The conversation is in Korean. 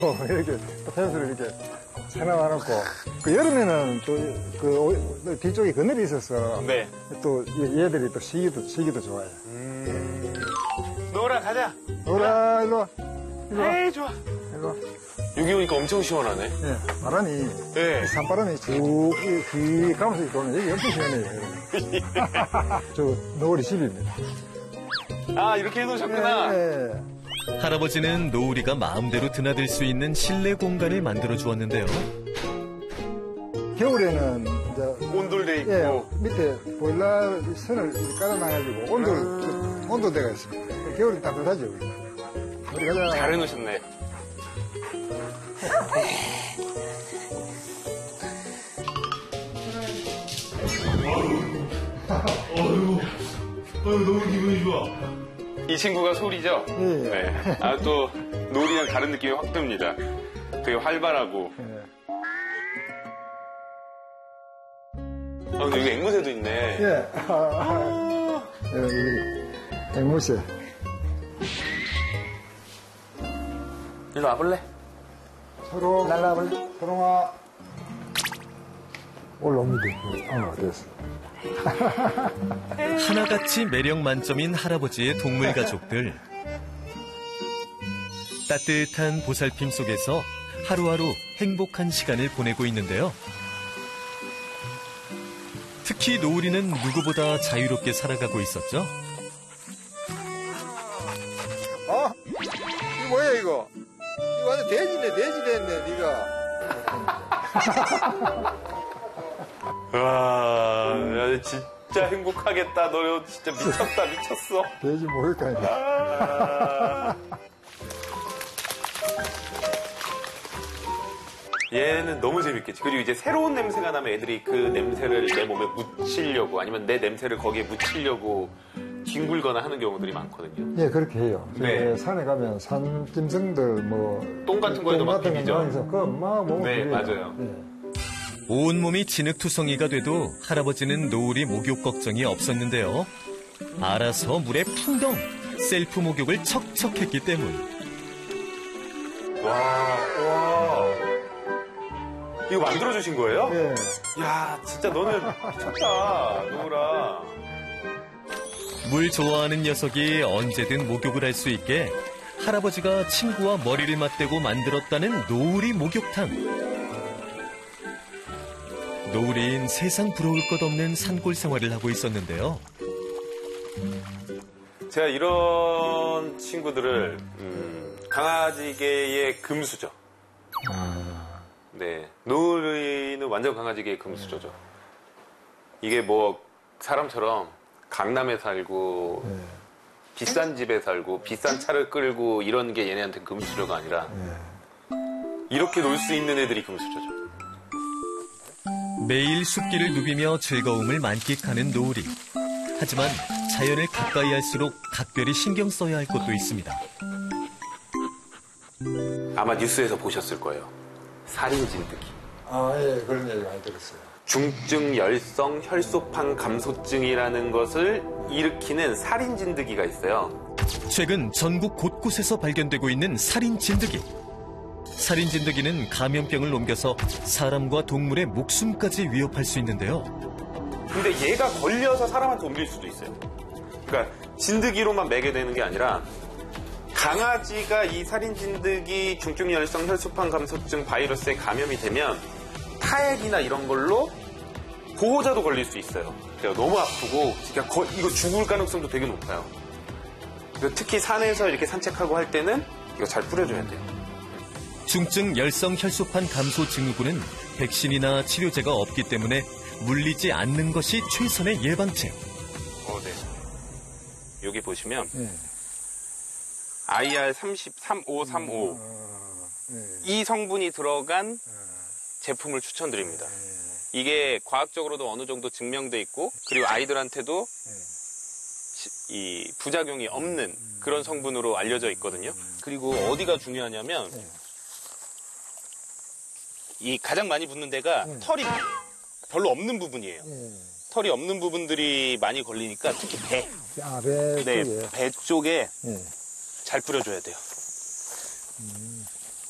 이렇게 펜스를 이렇게 해놔놓고 그 여름에는 또 그 뒤쪽에 그늘이 있어서 네. 또 얘들이 또 쉬기도 좋아요. 노라 가자. 노라 일로 와. 에이 좋아. 일로 와. 여기 오니까 엄청 시원하네. 예, 바람이 네. 산바람이 쭉 가면서 들어오면 여기 엄청 시원해요. 저 노을이 집입니다. 아 이렇게 해놓으셨구나. 예. 할아버지는 노을이가 마음대로 드나들 수 있는 실내 공간을 만들어 주었는데요. 겨울에는 이제 온돌돼 있고. 예, 밑에 보일러 선을 이렇게 깔아놔가지고 온도대가 있습니다. 겨울에 따뜻하죠. 우리 가자. 잘 해놓으셨네. 너무 기분이 좋아. 이 친구가 소리죠? 예. 네. 아, 또, 노을이랑 다른 느낌이 확 듭니다. 되게 활발하고. 예. 아, 근데 여기 앵무새도 있네. 예. 여기 앵무새. 일로 와볼래? 서로 날라볼래? 서로가 올라옵니다. 됐어. 하나같이 매력 만점인 할아버지의 동물 가족들. 따뜻한 보살핌 속에서 하루하루 행복한 시간을 보내고 있는데요. 특히 노을이는 누구보다 자유롭게 살아가고 있었죠. 이거 뭐야 이거? 이거 완전 돼지네, 돼지 됐네, 네가. 와, 야, 진짜 행복하겠다. 너 진짜 미쳤다, 미쳤어. 돼지 먹을까? 아. 얘는 너무 재밌겠지. 그리고 이제 새로운 냄새가 나면 애들이 그 냄새를 내 몸에 묻히려고 아니면 내 냄새를 거기에 묻히려고 뒹굴거나 하는 경우들이 많거든요. 예, 그렇게 해요. 네. 산에 가면 산짐승들 똥 같은 거에도 막 비비죠. 그막 먹으면 네, 비벼요. 맞아요. 네. 온몸이 진흙투성이가 돼도 할아버지는 노을이 목욕 걱정이 없었는데요. 알아서 물에 풍덩 셀프 목욕을 척척했기 때문. 와. 이거 만들어주신 거예요? 예. 야, 진짜 너는 미쳤다, 노을아. 물 좋아하는 녀석이 언제든 목욕을 할 수 있게 할아버지가 친구와 머리를 맞대고 만들었다는 노을이 목욕탕. 노을인 세상 부러울 것 없는 산골 생활을 하고 있었는데요. 제가 이런 친구들을 강아지계의 금수저. 네, 노을이는 완전 강아지계의 금수저죠. 이게 뭐 사람처럼 강남에 살고 비싼 집에 살고 비싼 차를 끌고 이런 게 얘네한테 금수저가 아니라 이렇게 놀 수 있는 애들이 금수저죠. 매일 숲길을 누비며 즐거움을 만끽하는 노을이. 하지만 자연을 가까이 할수록 각별히 신경 써야 할 것도 있습니다. 아마 뉴스에서 보셨을 거예요. 살인진드기. 아, 예, 그런 얘기 많이 들었어요. 중증 열성 혈소판 감소증이라는 것을 일으키는 살인진드기가 있어요. 최근 전국 곳곳에서 발견되고 있는 살인진드기. 살인진드기는 감염병을 옮겨서 사람과 동물의 목숨까지 위협할 수 있는데요. 근데 얘가 걸려서 사람한테 옮길 수도 있어요. 그러니까 진드기로만 매게 되는 게 아니라 강아지가 이 살인진드기 중증열성 혈소판 감소증 바이러스에 감염이 되면 타액이나 이런 걸로 보호자도 걸릴 수 있어요. 그러니까 너무 아프고 그러니까 이거 죽을 가능성도 되게 높아요. 특히 산에서 이렇게 산책하고 할 때는 이거 잘 뿌려줘야 돼요. 중증 열성 혈소판 감소 증후군은 백신이나 치료제가 없기 때문에 물리지 않는 것이 최선의 예방책. 네. 여기 보시면 예. IR3535 이 성분이 들어간 제품을 추천드립니다. 이게 과학적으로도 어느 정도 증명돼 있고 그리고 아이들한테도 이 부작용이 없는 그런 성분으로 알려져 있거든요. 그리고 어디가 중요하냐면 이 가장 많이 붙는 데가 털이 별로 없는 부분이에요. 털이 없는 부분들이 많이 걸리니까 특히 배. 배 네, 쪽에. 배 쪽에 예. 잘 뿌려줘야 돼요.